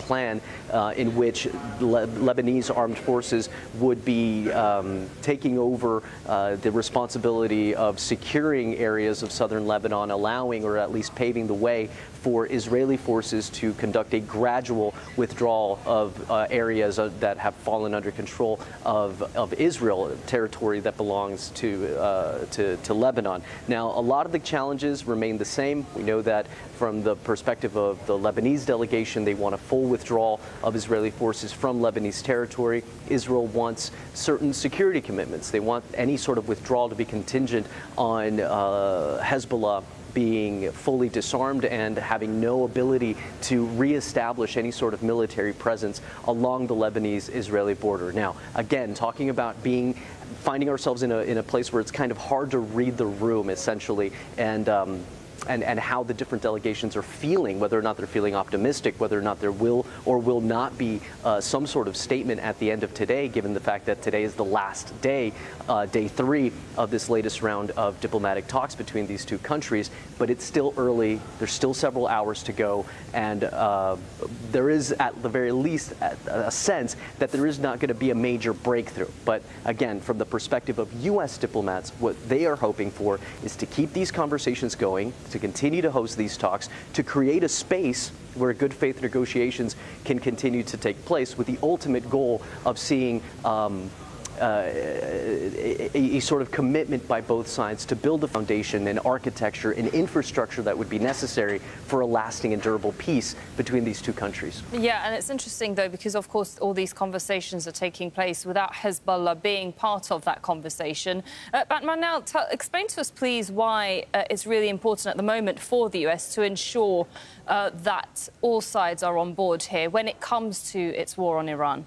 plan in which Lebanese armed forces would be taking over the responsibility of securing areas of southern Lebanon, allowing or at least paving the way for Israeli forces to conduct a gradual withdrawal of areas that have fallen under control of Israel, territory that belongs to Lebanon. Now, a lot of the challenges remain the same. We know that from the perspective of the Lebanese delegation, they want a full withdrawal of Israeli forces from Lebanese territory. Israel wants certain security commitments. They want any sort of withdrawal to be contingent on Hezbollah being fully disarmed and having no ability to reestablish any sort of military presence along the Lebanese-Israeli border. Now, again, talking about finding ourselves in a place where it's kind of hard to read the room, essentially, and how the different delegations are feeling, whether or not they're feeling optimistic, whether or not there will or will not be some sort of statement at the end of today, given the fact that today is the last day, day 3 of this latest round of diplomatic talks between these two countries. But it's still early. There's still several hours to go. And there is, at the very least, a sense that there is not going to be a major breakthrough. But again, from the perspective of U.S. diplomats, what they are hoping for is to keep these conversations going, to continue to host these talks, to create a space where good faith negotiations can continue to take place, with the ultimate goal of seeing a sort of commitment by both sides to build the foundation and architecture and infrastructure that would be necessary for a lasting and durable peace between these two countries. Yeah, and it's interesting, though, because, of course, all these conversations are taking place without Hezbollah being part of that conversation. But Manal, explain to us, please, why it's really important at the moment for the US to ensure that all sides are on board here when it comes to its war on Iran.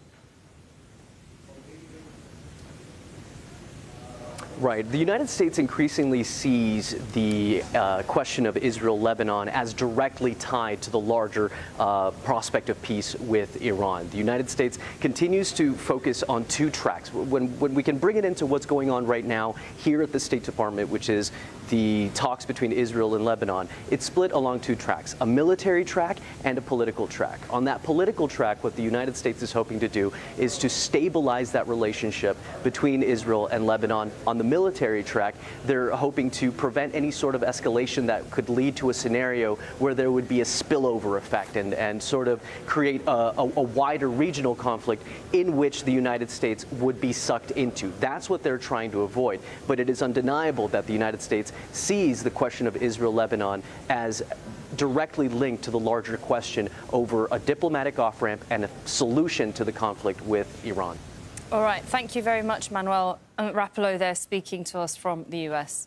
Right. The United States increasingly sees the question of Israel-Lebanon as directly tied to the larger prospect of peace with Iran. The United States continues to focus on two tracks. When we can bring it into what's going on right now here at the State Department, which is the talks between Israel and Lebanon, it's split along two tracks, a military track and a political track. On that political track, what the United States is hoping to do is to stabilize that relationship between Israel and Lebanon. On the military track, they're hoping to prevent any sort of escalation that could lead to a scenario where there would be a spillover effect and sort of create a wider regional conflict in which the United States would be sucked into. That's what they're trying to avoid. But it is undeniable that the United States sees the question of Israel-Lebanon as directly linked to the larger question over a diplomatic off-ramp and a solution to the conflict with Iran. All right. Thank you very much, Manuel Rapallo, there speaking to us from the US.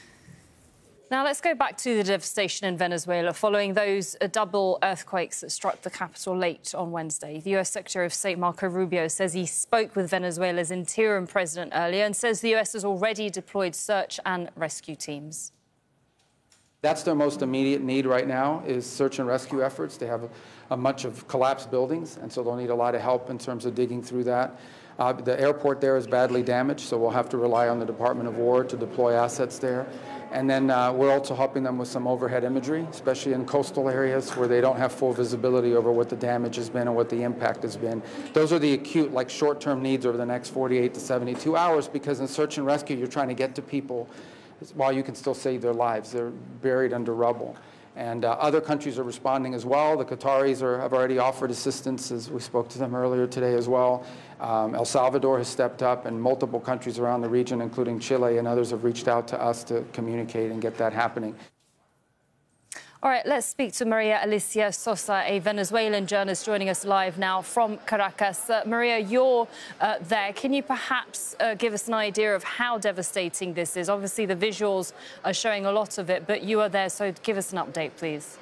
Now, let's go back to the devastation in Venezuela following those double earthquakes that struck the capital late on Wednesday. The US Secretary of State Marco Rubio says he spoke with Venezuela's interim president earlier and says the US has already deployed search and rescue teams. That's their most immediate need right now, is search and rescue efforts. They have a bunch of collapsed buildings, and so they'll need a lot of help in terms of digging through that. The airport there is badly damaged, so we'll have to rely on the Department of War to deploy assets there. And then we're also helping them with some overhead imagery, especially in coastal areas where they don't have full visibility over what the damage has been and what the impact has been. Those are the acute, like short-term needs over the next 48 to 72 hours, because in search and rescue, you're trying to get to people while you can still save their lives. They're buried under rubble. And other countries are responding as well. The Qataris have already offered assistance, as we spoke to them earlier today as well. El Salvador has stepped up, and multiple countries around the region, including Chile and others, have reached out to us to communicate and get that happening. All right, let's speak to Maria Alicia Sosa, a Venezuelan journalist joining us live now from Caracas. Maria, you're there. Can you perhaps give us an idea of how devastating this is? Obviously, the visuals are showing a lot of it, but you are there, so give us an update, please.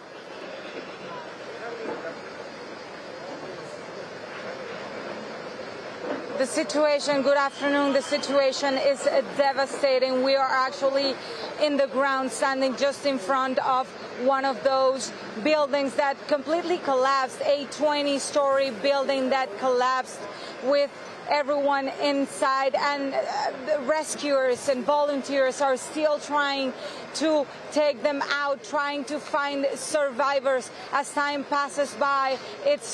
The situation, good afternoon, the situation is devastating. We are actually in the ground, standing just in front of one of those buildings that completely collapsed, a 20-story building that collapsed with everyone inside, and the rescuers and volunteers are still trying to take them out, trying to find survivors as time passes by. It's